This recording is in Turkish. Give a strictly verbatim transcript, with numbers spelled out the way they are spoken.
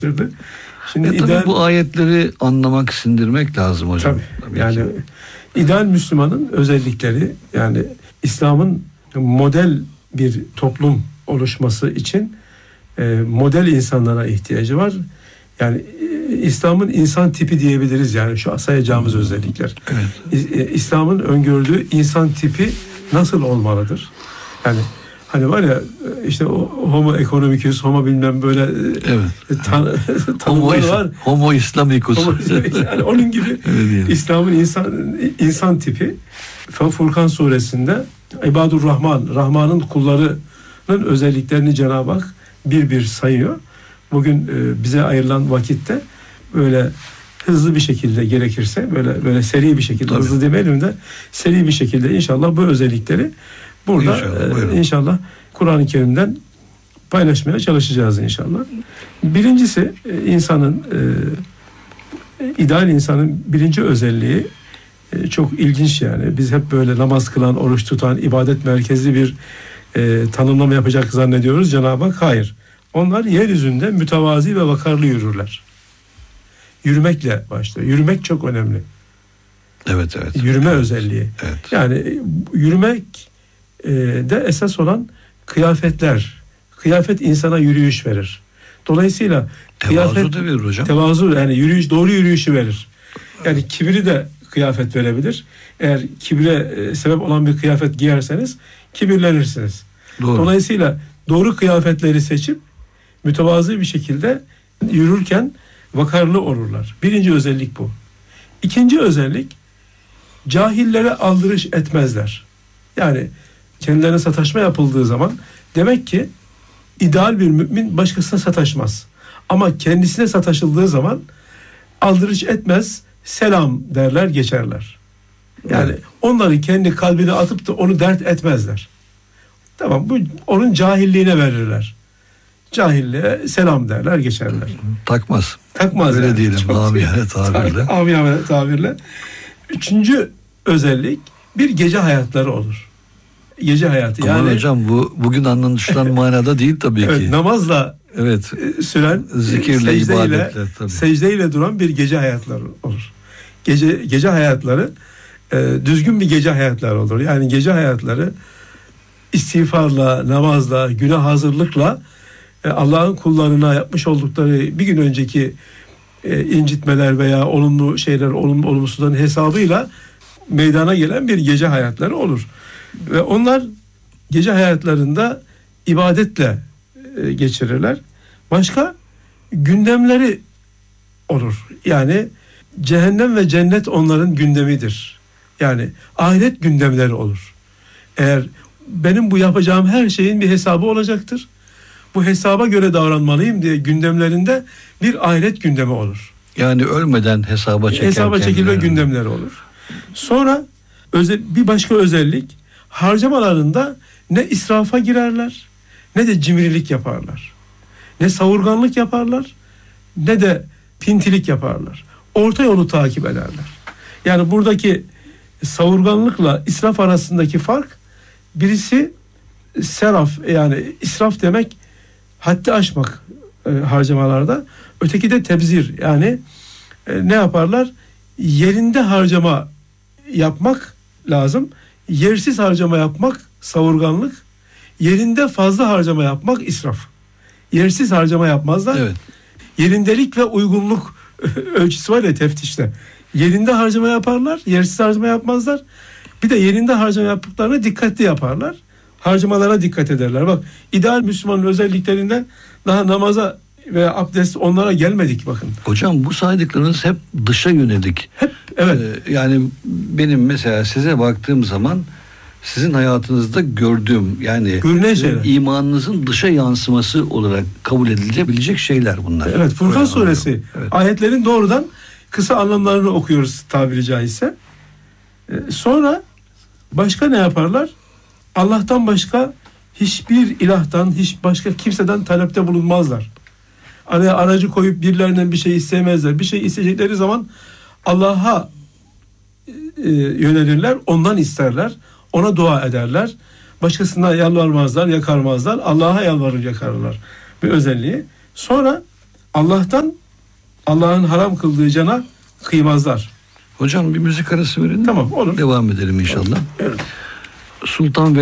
Şimdi ya ideal... tabii bu ayetleri anlamak, sindirmek lazım hocam. Tabii, tabii yani ki. ideal Müslümanın özellikleri, yani İslam'ın model bir toplum oluşması için e, model insanlara ihtiyacı var. Yani e, İslam'ın insan tipi diyebiliriz, yani şu sayacağımız hmm. özellikler. Evet. E, İslam'ın öngördüğü insan tipi nasıl olmalıdır? Yani hani var ya işte homo economicus, homo bilmem böyle evet. tan- tanımlar var. Homo islamicus. Homo, yani onun gibi İslam'ın insan insan tipi. Furkan suresinde İbadur Rahman, Rahman'ın kullarının özelliklerini Cenab-ı Hak bir bir sayıyor. Bugün bize ayrılan vakitte böyle hızlı bir şekilde, gerekirse böyle böyle seri bir şekilde, tabii. hızlı demeyelim de seri bir şekilde inşallah bu özellikleri burada inşallah, inşallah Kur'an-ı Kerim'den paylaşmaya çalışacağız inşallah. Birincisi insanın e, ideal insanın birinci özelliği e, çok ilginç yani. Biz hep böyle namaz kılan, oruç tutan, ibadet merkezli bir e, tanımlama yapacak zannediyoruz. Cenab-ı Hak hayır. Onlar yeryüzünde mütevazi ve vakarlı yürürler. Yürümekle başlıyor. Yürümek çok önemli. Evet evet. Yürüme evet. özelliği. Evet. Yani yürümek e, de esas olan kıyafetler. Kıyafet insana yürüyüş verir. Dolayısıyla tevazu kıyafet da verir hocam. Tevazu, yani yürüyüş, doğru yürüyüşü verir. Yani kibri de kıyafet verebilir. Eğer kibre e, sebep olan bir kıyafet giyerseniz kibirlenirsiniz. Doğru. Dolayısıyla doğru kıyafetleri seçip mütevazı bir şekilde yürürken vakarlı olurlar. Birinci özellik bu. İkinci özellik, cahillere aldırış etmezler. Yani kendilerine sataşma yapıldığı zaman demek ki ideal bir mümin başkasına sataşmaz. Ama kendisine sataşıldığı zaman aldırış etmez, selam derler, geçerler. Yani evet. onları kendi kalbine atıp da onu dert etmezler. Tamam, bu onun cahilliğine verirler. Cahilliğe selam derler, geçerler. Takmaz. Takmaz. Öyle yani. diyelim amiyane tabirle. Amiyane tabirle. Üçüncü özellik, bir gece hayatları olur. Gece hayatı. Aman yani hocam bu bugün anlaşılan manada değil tabii evet, ki. Namazla evet. süren, zikirle, secdeyle, ibadetle tabii. secdeyle duran bir gece hayatları olur. Gece gece hayatları e, düzgün bir gece hayatları olur. Yani gece hayatları istiğfarla, namazla, güne hazırlıkla e, Allah'ın kullarına yapmış oldukları bir gün önceki e, incitmeler veya olumlu şeyler, olumlu olumsuzların hesabıyla meydana gelen bir gece hayatları olur. Ve onlar gece hayatlarında ibadetle e, geçirirler. Başka gündemleri olur. Yani cehennem ve cennet onların gündemidir. Yani ahiret gündemleri olur. Eğer benim bu yapacağım her şeyin bir hesabı olacaktır, bu hesaba göre davranmalıyım diye gündemlerinde bir ahiret gündemi olur. Yani ölmeden hesaba çekerken. Hesaba çekilme gündemleri olur. Sonra özel, bir başka özellik, harcamalarında ne israfa girerler, ne de cimrilik yaparlar. Ne savurganlık yaparlar, ne de pintilik yaparlar. Orta yolu takip ederler. Yani buradaki savurganlıkla israf arasındaki fark, birisi seraf, yani israf demek haddi aşmak e, harcamalarda. Öteki de tebzir, yani e, ne yaparlar? Yerinde harcama yapmak lazım. Yersiz harcama yapmak savurganlık. Yerinde fazla harcama yapmak israf. Yersiz harcama yapmazlar. Evet. Yerindelik ve uygunluk ölçüsü var ya teftişte. Yerinde harcama yaparlar, yersiz harcama yapmazlar. Bir de yerinde harcama yaptıklarını dikkatli yaparlar. Harcamalara dikkat ederler. Bak, ideal Müslümanın özelliklerinden daha namaza ve abdest, onlara gelmedik bakın. Hocam bu saydıklarınız hep dışa yönelik. Hep evet. Ee, yani benim mesela size baktığım zaman sizin hayatınızda gördüğüm, yani görünen şeyler, imanınızın dışa yansıması olarak kabul edilebilecek şeyler bunlar. Evet, Furkan Öyle suresi evet. ayetlerin doğrudan kısa anlamlarını okuyoruz tabiri caizse. Ee, sonra başka ne yaparlar? Allah'tan başka hiçbir ilahtan, hiç başka kimseden talepte bulunmazlar. Araya aracı koyup birilerinden bir şey istemezler. Bir şey isteyecekleri zaman Allah'a e, yönelirler, ondan isterler, ona dua ederler. Başkasına yalvarmazlar, yakarmazlar. Allah'a yalvarır, yakarırlar bir özelliği. Sonra Allah'tan Allah'ın haram kıldığı cana kıymazlar. Hocam bir müzik arası verin. Tamam, olur. Devam edelim inşallah. Evet. Sultan